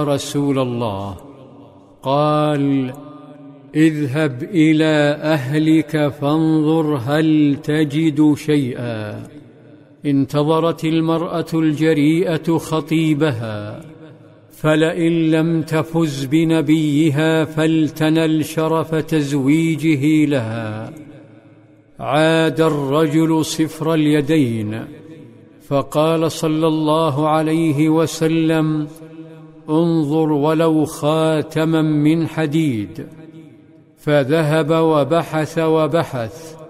يا رسول الله؟ قال: اذهب إلى أهلك فانظر هل تجد شيئا. انتظرت المرأة الجريئة خطيبها، فلئن لم تفز بنبيها فلتنل شرف تزويجه لها. عاد الرجل صفر اليدين، فقال صلى الله عليه وسلم: انظر ولو خاتما من حديد. فذهب وبحث وبحث